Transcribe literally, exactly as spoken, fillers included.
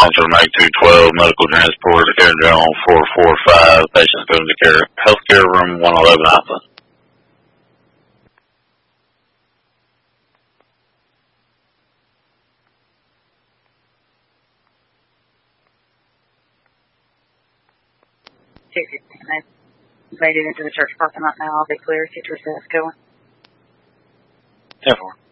Officer Mike two twelve, medical transport, care general four four five, patients going to care, healthcare room one eleven Alpha. I made it into the church parking lot now. I'll be clear. Get your going. ten four.